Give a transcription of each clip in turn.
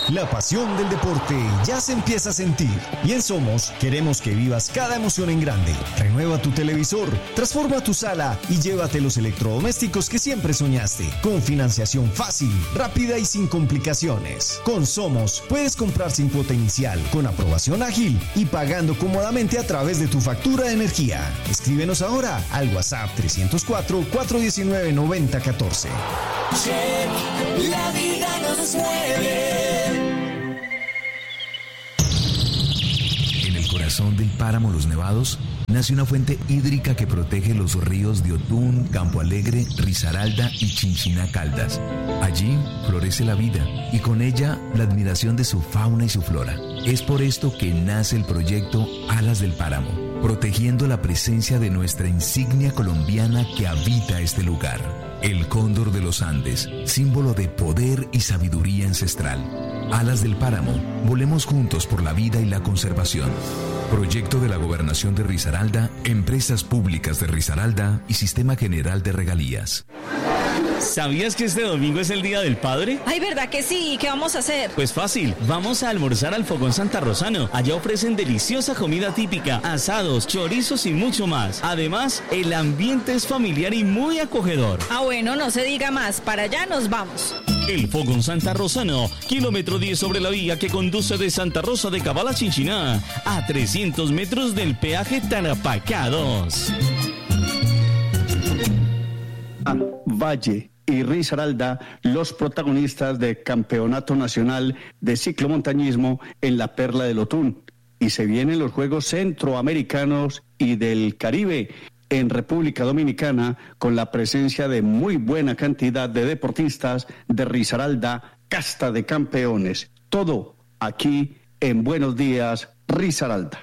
La pasión del deporte ya se empieza a sentir y en Somos queremos que vivas cada emoción en grande. Renueva tu televisor, transforma tu sala y llévate los electrodomésticos que siempre soñaste. Con financiación fácil, rápida y sin complicaciones. Con Somos puedes comprar sin cuota inicial, con aprobación ágil y pagando cómodamente a través de tu factura de energía. Escríbenos ahora al WhatsApp 304-419-9014. La vida nos mueve. En el corazón del páramo Los Nevados nace una fuente hídrica que protege los ríos de Otún, Campo Alegre, Risaralda y Chinchina Caldas. Allí florece la vida y con ella la admiración de su fauna y su flora. Es por esto que nace el proyecto Alas del Páramo, protegiendo la presencia de nuestra insignia colombiana que habita este lugar. El cóndor de los Andes, símbolo de poder y sabiduría ancestral. Alas del Páramo, volemos juntos por la vida y la conservación. Proyecto de la Gobernación de Risaralda, Empresas Públicas de Risaralda y Sistema General de Regalías. ¿Sabías que este domingo es el Día del Padre? Ay, ¿verdad que sí? ¿Y qué vamos a hacer? Pues fácil, vamos a almorzar al Fogón Santa Rosano. Allá ofrecen deliciosa comida típica, asados, chorizos y mucho más. Además, el ambiente es familiar y muy acogedor. Ah, bueno, no se diga más, para allá nos vamos. El Fogón Santa Rosano, kilómetro 10 sobre la vía que conduce de Santa Rosa de Cabal a Chinchiná, a 300 metros del peaje Tarapacá 2. Valle y Risaralda, los protagonistas del Campeonato Nacional de Ciclomontañismo en la Perla del Otún. Y se vienen los Juegos Centroamericanos y del Caribe en República Dominicana con la presencia de muy buena cantidad de deportistas de Risaralda, casta de campeones. Todo aquí en Buenos Días, Risaralda.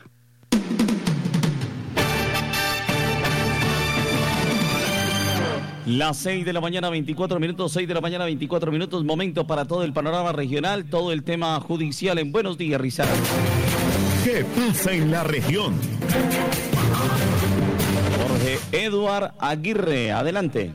Las 6 de la mañana, 24 minutos, 6 de la mañana, 24 minutos, momento para todo el panorama regional, todo el tema judicial en Buenos Días, Risaralda. ¿Qué pasa en la región? Jorge Eduard Aguirre, adelante.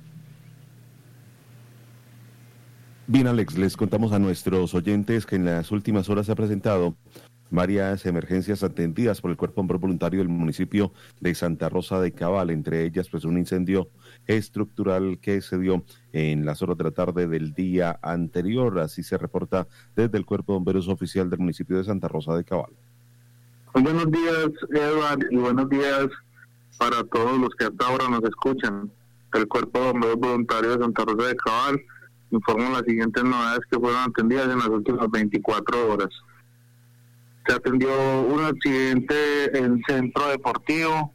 Bien, Alex, les contamos a nuestros oyentes que en las últimas horas se ha presentado varias emergencias atendidas por el Cuerpo de Bomberos Voluntario del municipio de Santa Rosa de Cabal, entre ellas pues un incendio estructural que se dio en las horas de la tarde del día anterior. Así se reporta desde el Cuerpo de Bomberos Oficial del municipio de Santa Rosa de Cabal. Buenos días, Eduardo, y buenos días para todos los que hasta ahora nos escuchan. El Cuerpo de Bomberos Voluntarios de Santa Rosa de Cabal informa las siguientes novedades que fueron atendidas en las últimas 24 horas. Se atendió un accidente en centro deportivo,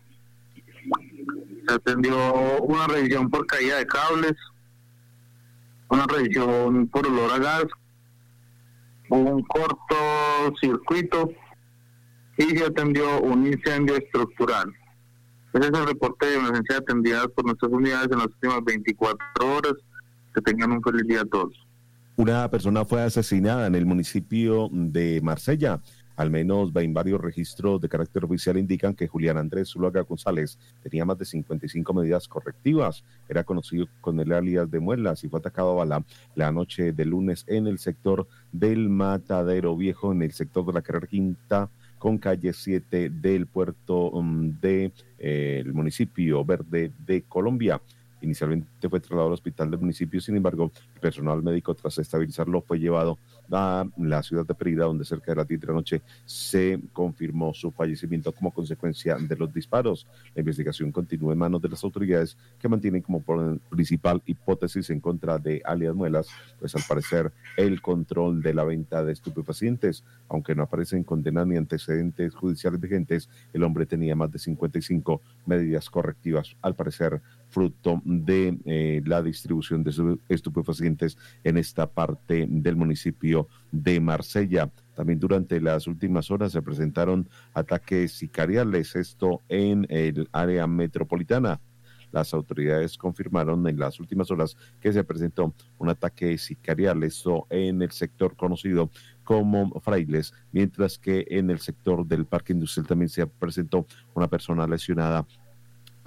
se atendió una revisión por caída de cables, una revisión por olor a gas, un cortocircuito y se atendió un incendio estructural. Ese es el reporte de emergencia atendidas por nuestras unidades en las últimas 24 horas. Que tengan un feliz día a todos. Una persona fue asesinada en el municipio de Marsella. Al menos varios registros de carácter oficial indican que Julián Andrés Zuluaga González tenía más de 55 medidas correctivas. Era conocido con el alias de Muelas y fue atacado a bala la noche del lunes en el sector del Matadero Viejo, en el sector de la carrera Quinta con calle 7 del puerto de el municipio Verde de Colombia. Inicialmente fue trasladado al hospital del municipio, sin embargo, el personal médico, tras estabilizarlo, fue llevado a la ciudad de Pereira, donde cerca de las 10 de la noche se confirmó su fallecimiento como consecuencia de los disparos. La investigación continúa en manos de las autoridades, que mantienen como principal hipótesis en contra de alias Muelas, pues al parecer el control de la venta de estupefacientes. Aunque no aparecen condenas ni antecedentes judiciales vigentes, el hombre tenía más de 55 medidas correctivas, al parecer fruto de la distribución de estupefacientes en esta parte del municipio de Marsella. También durante las últimas horas se presentaron ataques sicariales, esto en el área metropolitana. Las autoridades confirmaron en las últimas horas que se presentó un ataque sicarial, esto en el sector conocido como Frailes, mientras que en el sector del Parque Industrial también se presentó una persona lesionada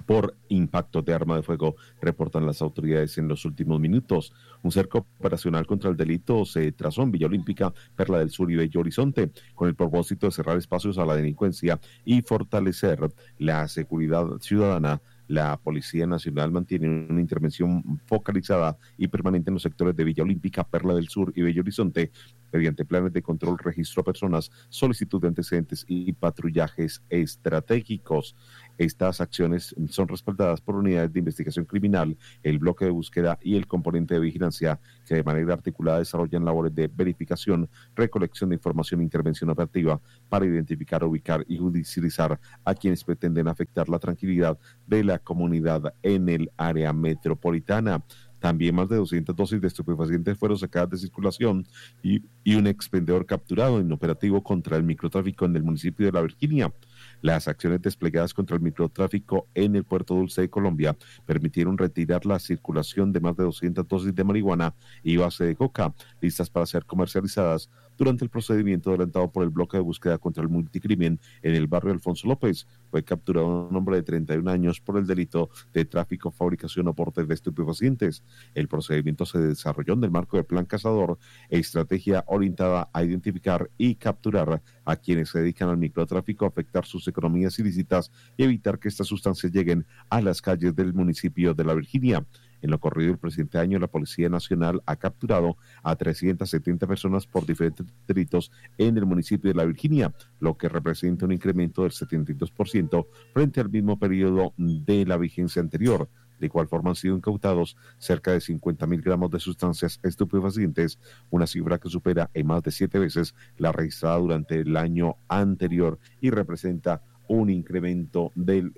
por impacto de arma de fuego, reportan las autoridades en los últimos minutos. Un cerco operacional contra el delito se trazó en Villa Olímpica, Perla del Sur y Bello Horizonte, con el propósito de cerrar espacios a la delincuencia y fortalecer la seguridad ciudadana. La Policía Nacional mantiene una intervención focalizada y permanente en los sectores de Villa Olímpica, Perla del Sur y Bello Horizonte, mediante planes de control, registro a personas, solicitud de antecedentes y patrullajes estratégicos. Estas acciones son respaldadas por unidades de investigación criminal, el bloque de búsqueda y el componente de vigilancia, que de manera articulada desarrollan labores de verificación, recolección de información e intervención operativa para identificar, ubicar y judicializar a quienes pretenden afectar la tranquilidad de la comunidad en el área metropolitana. También más de 200 dosis de estupefacientes fueron sacadas de circulación y un expendedor capturado en operativo contra el microtráfico en el municipio de La Virginia. Las acciones desplegadas contra el microtráfico en el Puerto Dulce de Colombia permitieron retirar la circulación de más de 200 dosis de marihuana y base de coca, listas para ser comercializadas durante el procedimiento adelantado por el bloque de búsqueda contra el multicrimen en el barrio Alfonso López. Fue capturado un hombre de 31 años por el delito de tráfico, fabricación o porte de estupefacientes. El procedimiento se desarrolló en el marco del Plan Cazador, estrategia orientada a identificar y capturar a quienes se dedican al microtráfico, afectar sus economías ilícitas y evitar que estas sustancias lleguen a las calles del municipio de La Virginia. En lo corrido del presente año, la Policía Nacional ha capturado a 370 personas por diferentes delitos en el municipio de La Virginia, lo que representa un incremento del 72% frente al mismo periodo de la vigencia anterior. De igual forma han sido incautados cerca de 50.000 gramos de sustancias estupefacientes, una cifra que supera en más de 7 veces la registrada durante el año anterior y representa un incremento del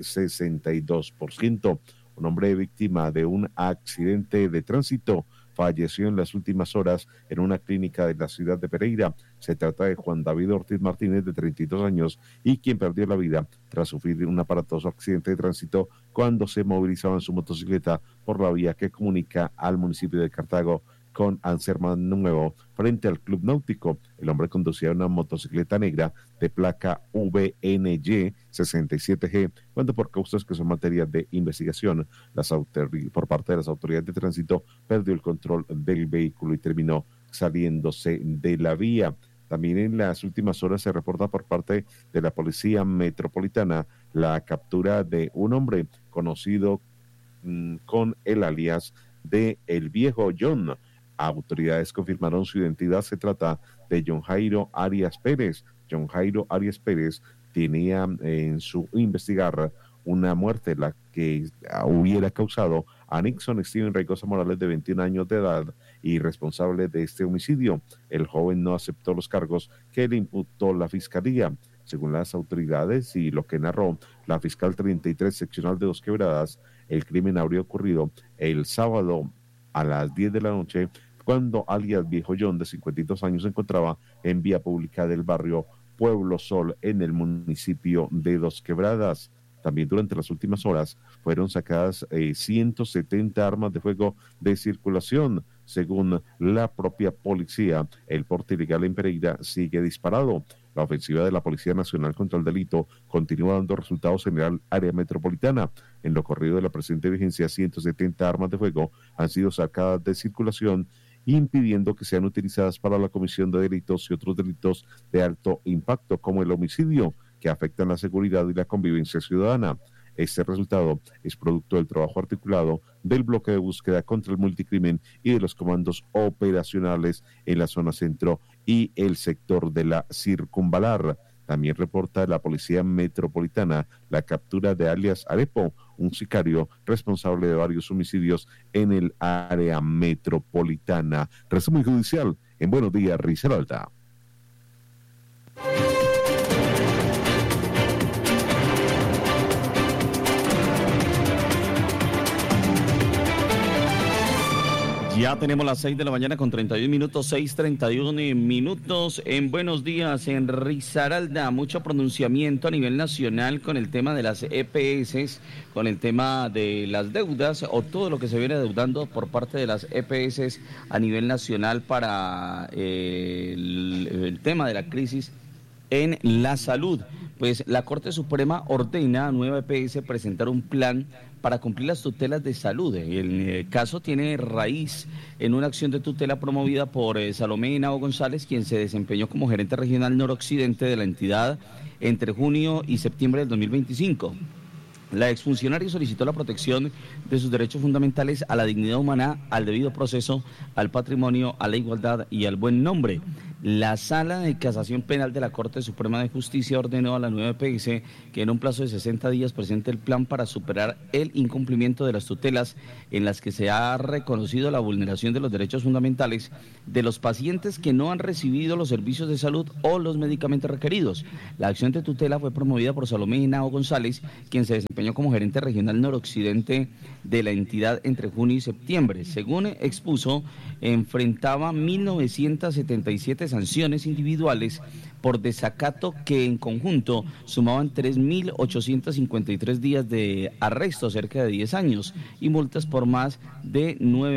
62%. Un hombre víctima de un accidente de tránsito falleció en las últimas horas en una clínica de la ciudad de Pereira. Se trata de Juan David Ortiz Martínez, de 32 años, y quien perdió la vida tras sufrir un aparatoso accidente de tránsito cuando se movilizaba en su motocicleta por la vía que comunica al municipio de Cartago con Anserman Nuevo, frente al Club Náutico. El hombre conducía una motocicleta negra de placa VNY 67G, cuando por causas que son materia de investigación, por parte de las autoridades de tránsito, perdió el control del vehículo y terminó saliéndose de la vía. También en las últimas horas se reporta por parte de la Policía Metropolitana la captura de un hombre conocido con el alias de El Viejo John. Autoridades confirmaron su identidad. Se trata de John Jairo Arias Pérez. John Jairo Arias Pérez tenía en su investigar una muerte, la que hubiera causado a Nixon Steven Raigosa Morales, de 21 años de edad, y responsable de este homicidio. El joven no aceptó los cargos que le imputó la fiscalía. Según las autoridades y lo que narró la fiscal 33 seccional de Dos Quebradas, el crimen habría ocurrido el sábado a las 10 de la noche, cuando alias Viejo John, de 52 años, se encontraba en vía pública del barrio Pueblo Sol, en el municipio de Dos Quebradas. También durante las últimas horas fueron sacadas 170 armas de fuego de circulación. Según la propia policía, el porte ilegal en Pereira sigue disparado. La ofensiva de la Policía Nacional contra el delito continúa dando resultados en el área metropolitana. En lo corrido de la presente vigencia, 170 armas de fuego han sido sacadas de circulación, impidiendo que sean utilizadas para la comisión de delitos y otros delitos de alto impacto, como el homicidio, que afectan la seguridad y la convivencia ciudadana. Este resultado es producto del trabajo articulado del bloque de búsqueda contra el multicrimen y de los comandos operacionales en la zona centro y el sector de la circunvalar. También reporta la Policía Metropolitana la captura de alias Arepo, un sicario responsable de varios homicidios en el área metropolitana. Resumen judicial en Buenos Días, Risaralda. Ya tenemos las 6 de la mañana con 31 minutos, 6:31 minutos en Buenos Días en Risaralda. Mucho pronunciamiento a nivel nacional con el tema de las EPS, con el tema de las deudas o todo lo que se viene deudando por parte de las EPS a nivel nacional para el tema de la crisis en la salud. Pues la Corte Suprema ordena a nueva EPS presentar un plan para cumplir las tutelas de salud. El caso tiene raíz en una acción de tutela promovida por Salomé Henao González, quien se desempeñó como gerente regional noroccidente de la entidad entre junio y septiembre del 2025. La exfuncionaria solicitó la protección de sus derechos fundamentales a la dignidad humana, al debido proceso, al patrimonio, a la igualdad y al buen nombre. La Sala de Casación Penal de la Corte Suprema de Justicia ordenó a la nueva EPS que en un plazo de 60 días presente el plan para superar el incumplimiento de las tutelas en las que se ha reconocido la vulneración de los derechos fundamentales de los pacientes que no han recibido los servicios de salud o los medicamentos requeridos. La acción de tutela fue promovida por Salomé Henao González, quien se desempeñó como gerente regional noroccidente de la entidad entre junio y septiembre. Según expuso, enfrentaba 1.977 sanciones individuales por desacato que en conjunto sumaban 3.853 días de arresto, cerca de 10 años, y multas por más de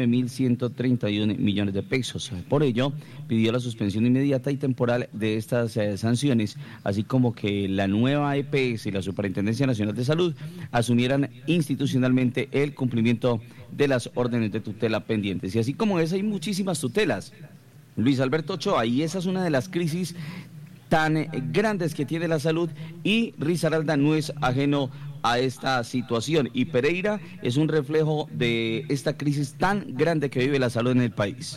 9.131 millones de pesos. Por ello, pidió la suspensión inmediata y temporal de estas sanciones, así como que la nueva EPS y la Superintendencia Nacional de Salud asumieran institucionalmente el cumplimiento de las órdenes de tutela pendientes. Y así como esa, hay muchísimas tutelas. Luis Alberto Ochoa, y esa es una de las crisis tan grandes que tiene la salud, y Risaralda no es ajeno a esta situación, y Pereira es un reflejo de esta crisis tan grande que vive la salud en el país.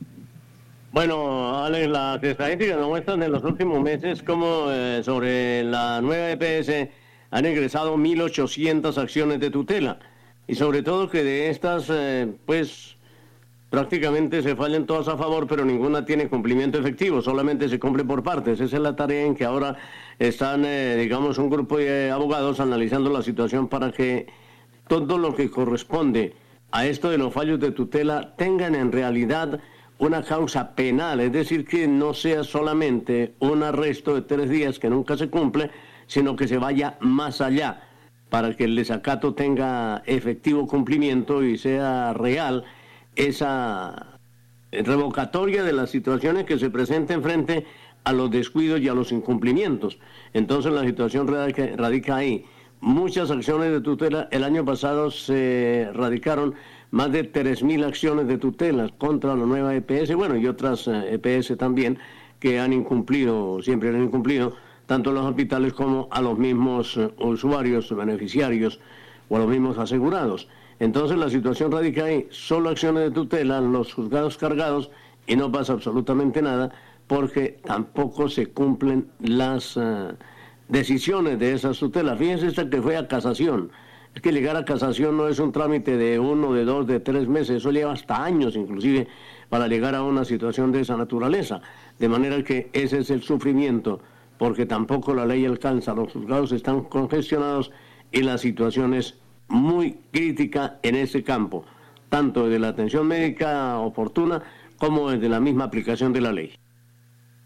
Bueno, Alex, las estadísticas nos muestran en los últimos meses como sobre la nueva EPS han ingresado 1.800 acciones de tutela, y sobre todo que de estas, pues prácticamente se fallan todas a favor, pero ninguna tiene cumplimiento efectivo, solamente se cumple por partes. Esa es la tarea en que ahora están, digamos, un grupo de abogados analizando la situación para que todo lo que corresponde a esto de los fallos de tutela tengan en realidad una causa penal, es decir, que no sea solamente un arresto de 3 días que nunca se cumple, sino que se vaya más allá, para que el desacato tenga efectivo cumplimiento y sea real esa revocatoria de las situaciones que se presenten frente a los descuidos y a los incumplimientos. Entonces la situación radica ahí. Muchas acciones de tutela, el año pasado se radicaron más de 3.000 acciones de tutela contra la nueva EPS, bueno, y otras EPS también, que han incumplido, siempre han incumplido, tanto a los hospitales como a los mismos usuarios, beneficiarios o a los mismos asegurados. Entonces la situación radica ahí, solo acciones de tutela, los juzgados cargados, y no pasa absolutamente nada porque tampoco se cumplen las decisiones de esas tutelas. Fíjense esta que fue a casación. Es que llegar a casación no es un trámite de 1, de 2, de 3 meses, eso lleva hasta años inclusive para llegar a una situación de esa naturaleza. De manera que ese es el sufrimiento, porque tampoco la ley alcanza, los juzgados están congestionados y la situación es muy crítica en ese campo, tanto desde la atención médica oportuna como desde la misma aplicación de la ley.